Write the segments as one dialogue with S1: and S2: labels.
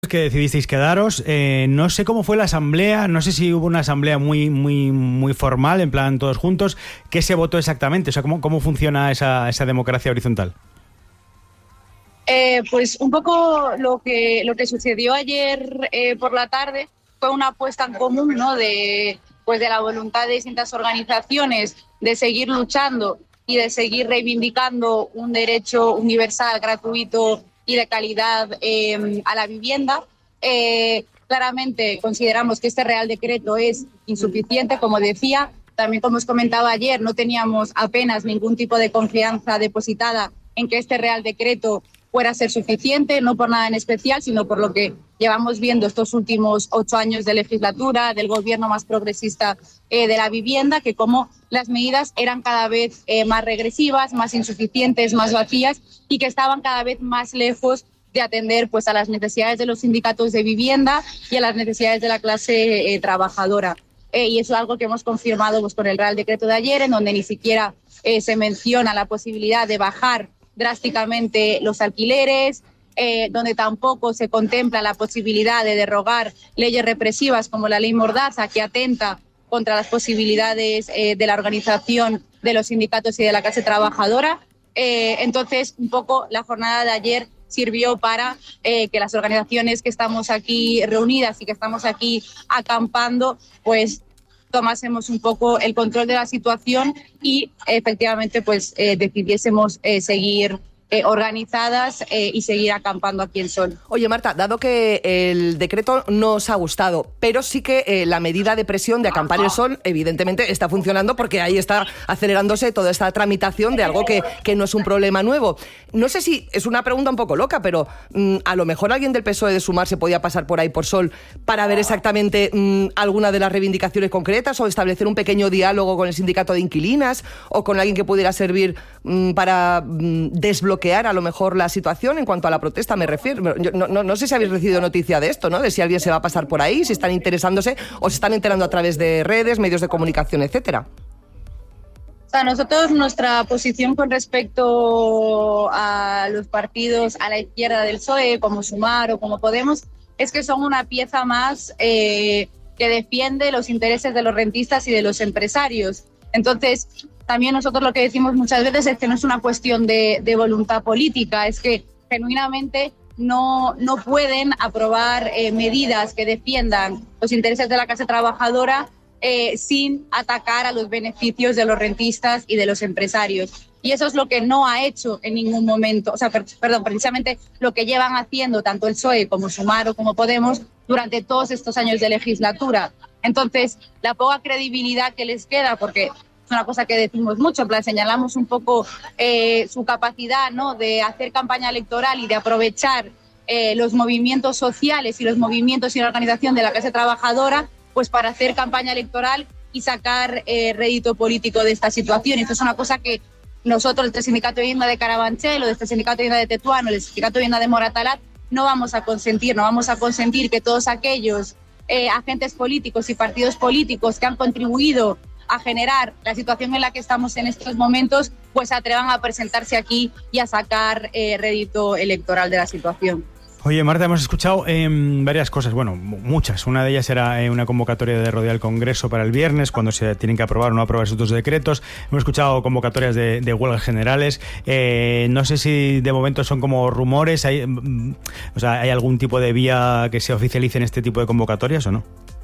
S1: que decidisteis quedaros. No sé cómo fue la asamblea, no sé si hubo una asamblea muy formal, en plan todos juntos. ¿Qué se votó exactamente? O sea, ¿cómo funciona esa democracia horizontal?
S2: Pues un poco lo que sucedió ayer por la tarde fue una apuesta en común, ¿no? de la voluntad de distintas organizaciones de seguir luchando y de seguir reivindicando un derecho universal, gratuito y de calidad a la vivienda. Claramente consideramos que este Real Decreto es insuficiente, como decía. También, como os comentaba ayer, no teníamos apenas ningún tipo de confianza depositada en que este Real Decreto fuera a ser suficiente, no por nada en especial, sino por lo que llevamos viendo estos últimos 8 años de legislatura, del gobierno más progresista de la vivienda, que como las medidas eran cada vez más regresivas, más insuficientes, más vacías y que estaban cada vez más lejos de atender pues, a las necesidades de los sindicatos de vivienda y a las necesidades de la clase trabajadora. Y eso es algo que hemos confirmado pues, con el Real Decreto de ayer, en donde ni siquiera se menciona la posibilidad de bajar drásticamente los alquileres, donde tampoco se contempla la posibilidad de derogar leyes represivas como la ley Mordaza, que atenta contra las posibilidades de la organización de los sindicatos y de la clase trabajadora. Entonces, un poco la jornada de ayer sirvió para que las organizaciones que estamos aquí reunidas y que estamos aquí acampando, pues tomásemos un poco el control de la situación y efectivamente pues decidiésemos seguir organizadas y seguir acampando aquí en Sol.
S3: Oye, Marta, dado que el decreto no os ha gustado, pero sí que la medida de presión de acampar en Sol evidentemente está funcionando porque ahí está acelerándose toda esta tramitación de algo que no es un problema nuevo. No sé si es una pregunta un poco loca, pero a lo mejor alguien del PSOE de Sumar se podía pasar por ahí por Sol para ver exactamente alguna de las reivindicaciones concretas o establecer un pequeño diálogo con el sindicato de inquilinas o con alguien que pudiera servir para desbloquear a lo mejor la situación en cuanto a la protesta, me refiero. Yo no sé si habéis recibido noticia de esto, ¿no? De si alguien se va a pasar por ahí, si están interesándose o se están enterando a través de redes, medios de comunicación, etcétera.
S2: O sea, nosotros, nuestra posición con respecto a los partidos a la izquierda del PSOE, como Sumar o como Podemos, es que son una pieza más que defiende los intereses de los rentistas y de los empresarios. Entonces, también nosotros lo que decimos muchas veces es que no es una cuestión de voluntad política, es que genuinamente no pueden aprobar medidas que defiendan los intereses de la clase trabajadora sin atacar a los beneficios de los rentistas y de los empresarios. Y eso es lo que no ha hecho en ningún momento, o sea, perdón, precisamente lo que llevan haciendo tanto el PSOE como Sumar o como Podemos durante todos estos años de legislatura. Entonces, la poca credibilidad que les queda, porque es una cosa que decimos mucho, en plan, señalamos un poco su capacidad, ¿no?, de hacer campaña electoral y de aprovechar los movimientos sociales y los movimientos y la organización de la clase trabajadora pues para hacer campaña electoral y sacar rédito político de esta situación. Esto es una cosa que nosotros, desde el Sindicato de Vivienda de Carabanchel, o desde el Sindicato de Vivienda de Tetuán, o el Sindicato de Vivienda de Moratalaz, no vamos a consentir que todos aquellos agentes políticos y partidos políticos que han contribuido a generar la situación en la que estamos en estos momentos, pues se atrevan a presentarse aquí y a sacar rédito electoral de la situación.
S1: Oye, Marta, hemos escuchado varias cosas, bueno, muchas. Una de ellas era una convocatoria de rodeo al Congreso para el viernes, cuando se tienen que aprobar o no aprobar esos dos decretos. Hemos escuchado convocatorias de huelgas generales. No sé si de momento son como rumores. ¿Hay algún tipo de vía que se oficialice en este tipo de convocatorias o no?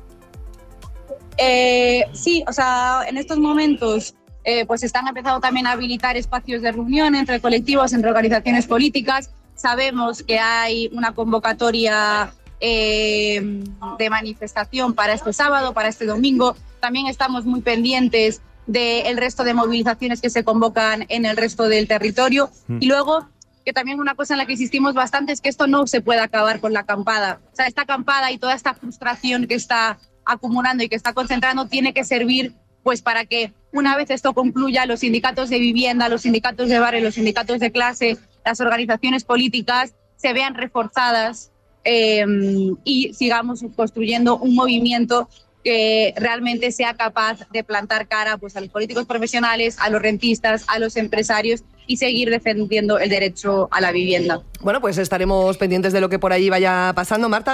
S2: Sí, o sea, en estos momentos pues están empezando también a habilitar espacios de reunión entre colectivos, entre organizaciones políticas. Sabemos que hay una convocatoria de manifestación para este sábado, para este domingo. También estamos muy pendientes del resto de movilizaciones que se convocan en el resto del territorio. Y luego, que también una cosa en la que insistimos bastante es que esto no se puede acabar con la acampada. O sea, esta acampada y toda esta frustración que está acumulando y que está concentrando tiene que servir pues para que una vez esto concluya, los sindicatos de vivienda, los sindicatos de barrio, los sindicatos de clase, las organizaciones políticas se vean reforzadas y sigamos construyendo un movimiento que realmente sea capaz de plantar cara pues, a los políticos profesionales, a los rentistas, a los empresarios y seguir defendiendo el derecho a la vivienda.
S3: Bueno, pues estaremos pendientes de lo que por ahí vaya pasando. Marta.